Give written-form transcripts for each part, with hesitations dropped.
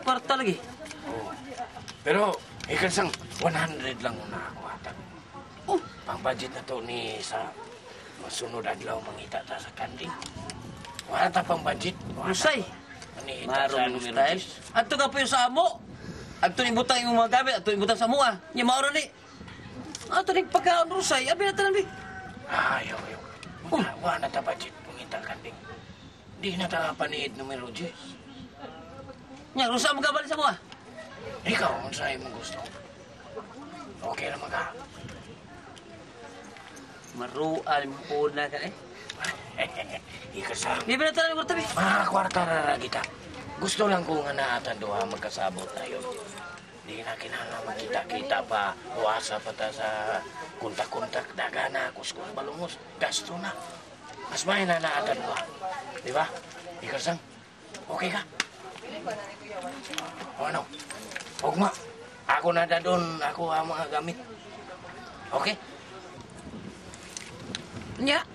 kwarta lagi. Oh. Pero, ikasang 100 lang una ako atag. Oh, Pang-budget na to ni sa masunod adlaw mangita ta sa kanding. Wala ta pang budget. Rusay. Manihita Maro sa ng numero style. 10. Adto ka po yung sa amo. Adto ni butang imong mga gamit, adto ni butang sa mua. Nya maoro ni. Adto ni pagkaon rusay, abi na tanan bi. Ayaw. Wala na ta budget mangita kanding. Di na ta paniid numero 10. Nya rusa mo gabali sa mua. Ikaw, kung sa'yo mo gusto. Okay naman ka. Marual mo po na ka eh. Ikasang. Di ba na tanan kwarta bi? Mga kwarta na kita. Gusto lang ko nga naatan doha magkasabot tayo. Di na kinahanglan kita pa. Uwasa pa ta sa kuntak-kuntak. Dagana, kuskus, balungos. Gasto na. Mas may na naatan doha. Di ba? Ikasang. Okay ka? O ano? Ugma. Ako na doon. Ako ang mga gamit. Okay? Nya.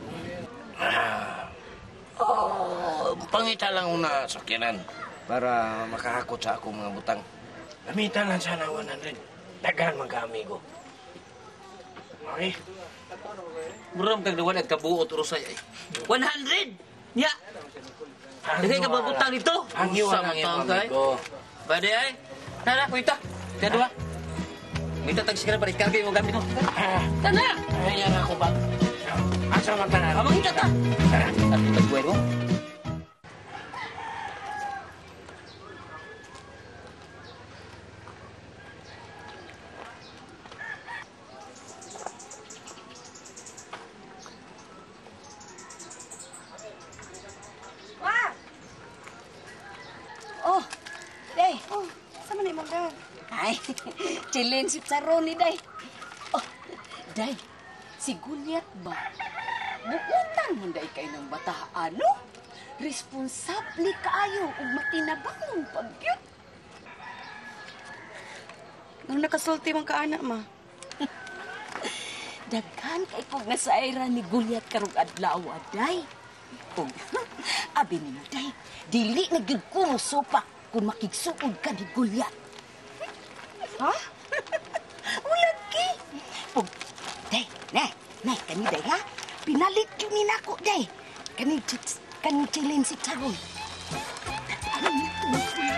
Pangita lang una sakyanan para makahakot sa ako mga butang. Gamitan lang sana 100. Dagan magkami ko. Okay? Muram kag nawan at kabuot rusay ay. 100. Nya. Dili ka mabutang dito. Ang iwan ang ipamit ko. Pwede ay. Tara, kuita. Kadua. Minta tag sikara balik kami mo gamit mo. Tara. Ayan ako ba? Asa man tanan? Amang kita ta. Tara. At tagbuhay mo. Oh, day. Oh, sama ni mong dad. Ay, chilin si Saroni, day. Oh, day, si Gulyat ba? Bukutan mo, day, kay ng bataan, no? Responsable kaayo ug matinabang pagyud. Nung nakasulti mong kaanak, ma. Daghan kay kog nasaira ni Gulyat karong adlaw, day. Ug, abi ni mo, day, dili na gyud ko musupak kung makigsuod ka ni Gulyat. Ha? Ulagi. Ug, day, nay, kani day, ha? Pinalit yun ni nako, day. Kani chilin si Charon. Ano na,